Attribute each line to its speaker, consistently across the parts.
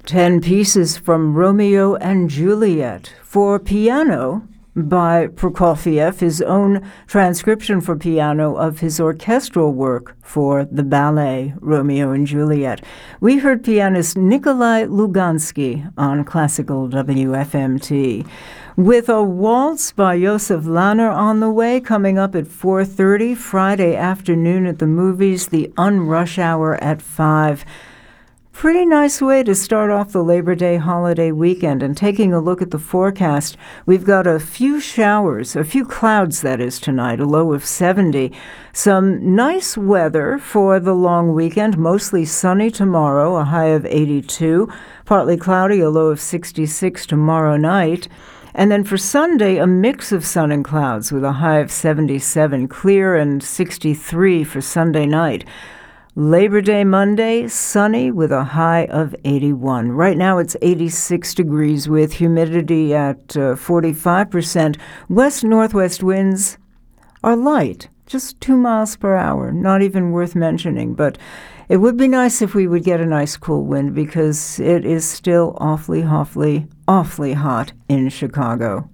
Speaker 1: 10 pieces from Romeo and Juliet for piano by Prokofiev, his own transcription for piano of his orchestral work for the ballet Romeo and Juliet. We heard pianist Nikolai Lugansky on Classical WFMT. With a waltz by Josef Lahner on the way, coming up at 4:30 Friday afternoon at the movies, The Unrush Hour at 5. Pretty nice way to start off the Labor Day holiday weekend. And taking a look at the forecast, we've got a few showers, a few clouds, that is, tonight, a low of 70. Some nice weather for the long weekend, mostly sunny tomorrow, a high of 82. Partly cloudy, a low of 66 tomorrow night. And then for Sunday, a mix of sun and clouds with a high of 77, clear, and 63 for Sunday night. Labor Day Monday, sunny with a high of 81. Right now it's 86 degrees with humidity at 45%. West-northwest winds are light, just 2 miles per hour, not even worth mentioning. But it would be nice if we would get a nice cool wind because it is still awfully hot in Chicago.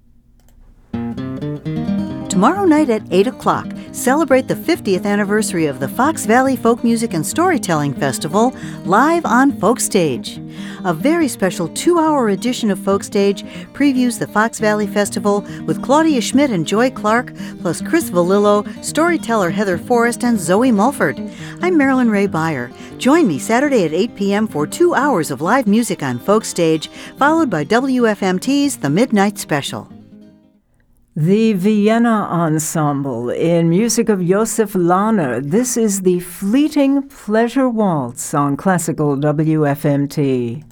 Speaker 2: Tomorrow night at 8 o'clock, celebrate the 50th anniversary of the Fox Valley Folk Music and Storytelling Festival live on Folk Stage. A very special 2-hour edition of Folk Stage previews the Fox Valley Festival with Claudia Schmidt and Joy Clark, plus Chris Valillo, storyteller Heather Forrest, and Zoe Mulford. I'm Marilyn Ray Beyer. Join me Saturday at 8 p.m. for 2 hours of live music on Folk Stage, followed by WFMT's The Midnight Special.
Speaker 1: The Vienna Ensemble in music of Josef Lahner. This is the Fleeting Pleasure Waltz on Classical WFMT.